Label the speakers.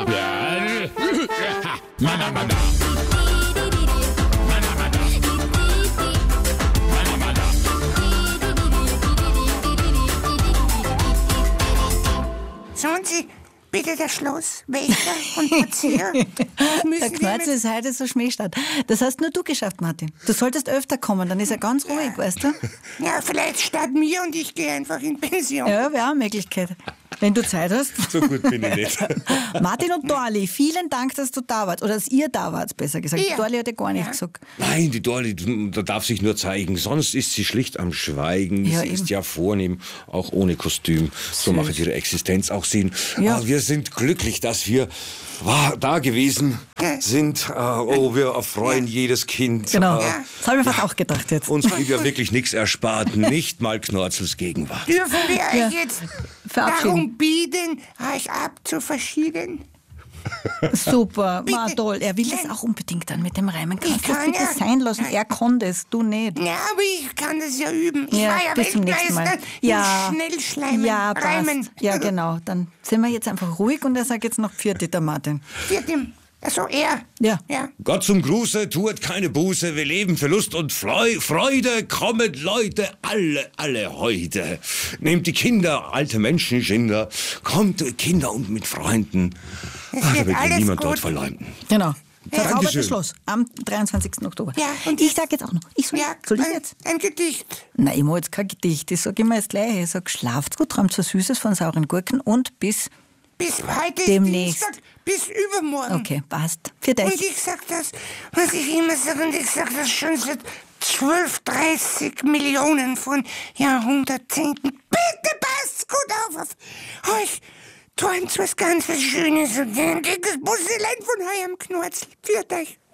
Speaker 1: Sagen Sie, bitte der Schlosswächter und Erzieher.
Speaker 2: Der Knörzel ist heute so Schmähstadt. Das hast nur du geschafft, Martin. Du solltest öfter kommen, dann ist er ganz ruhig, weißt du?
Speaker 1: Ja, vielleicht statt mir und ich gehe einfach in Pension.
Speaker 2: Ja, wäre auch eine Möglichkeit. Wenn du Zeit hast.
Speaker 3: So gut bin ich nicht.
Speaker 2: Martin und Dorli, vielen Dank, dass du da wart. Oder dass ihr da wart, besser gesagt.
Speaker 1: Ja.
Speaker 2: Dorli hat ja gar nicht gesagt.
Speaker 3: Nein, die Dorli, da darf sich nur zeigen. Sonst ist sie schlicht am Schweigen.
Speaker 2: Ja,
Speaker 3: sie
Speaker 2: eben.
Speaker 3: ist ja vornehm, auch ohne Kostüm. So
Speaker 2: Süß.
Speaker 3: macht ihre Existenz auch Sinn.
Speaker 2: Ja.
Speaker 3: Aber wir sind glücklich, dass wir da gewesen sind. Wir erfreuen jedes Kind.
Speaker 2: Genau. Das habe ich fast auch gedacht jetzt.
Speaker 3: Uns blieb ja wirklich nichts erspart. Nicht mal Knorzels Gegenwart.
Speaker 1: Dürfen wir
Speaker 2: Ja.
Speaker 1: euch jetzt
Speaker 2: Verabschieden.
Speaker 1: darum bieten, euch abzuverschieden?
Speaker 2: Super,
Speaker 1: Bitte.
Speaker 2: toll. Er will das auch unbedingt dann mit dem Reimen. Kannst du das
Speaker 1: kann
Speaker 2: bitte
Speaker 1: ja.
Speaker 2: sein lassen? Er konnte es, du nicht.
Speaker 1: Ja, aber ich kann das ja üben. Ich
Speaker 2: Ja,
Speaker 1: war ja
Speaker 2: bis zum nächsten Mal.
Speaker 1: Weltmeister
Speaker 2: Ja.
Speaker 1: im Schnellschleimen.
Speaker 2: Ja,
Speaker 1: Reimen.
Speaker 2: passt. Ja, genau. Dann sind wir jetzt einfach ruhig und er sagt jetzt noch Pfiat, der Martin.
Speaker 1: Also er.
Speaker 2: Ja.
Speaker 1: Ja.
Speaker 3: Gott zum Gruße, tuet keine Buße, wir leben für Lust und Freude, kommet Leute, alle heute. Nehmt die Kinder, alte Menschen, Kinder, kommt Kinder und mit Freunden.
Speaker 1: Es
Speaker 3: Da
Speaker 1: wird
Speaker 3: wird
Speaker 1: alles
Speaker 3: niemand dort
Speaker 1: gut.
Speaker 3: verleumden.
Speaker 2: Genau. Verzaubertes
Speaker 3: Dankeschön.
Speaker 2: Schloss am 23. Oktober.
Speaker 1: Ja, und
Speaker 2: ich sag jetzt auch noch. Soll ich jetzt?
Speaker 1: Ein Gedicht.
Speaker 2: Nein, ich mache jetzt kein Gedicht. Ich sage immer das Gleiche. Ich sage, schlaft gut, träumt was Süßes von sauren Gurken und bis...
Speaker 1: Bis heute ist
Speaker 2: Demnächst.
Speaker 1: Dienstag, bis übermorgen.
Speaker 2: Okay, passt. Für
Speaker 1: Und
Speaker 2: dich.
Speaker 1: ich sag das, was ich immer sage, und ich sag das schon seit 30 Millionen von Jahrhundertzehnten. Bitte passt gut auf euch. Träumt was ganz was Schönes und dann geht das Busselein von eurem Knurzel. Pfiat euch.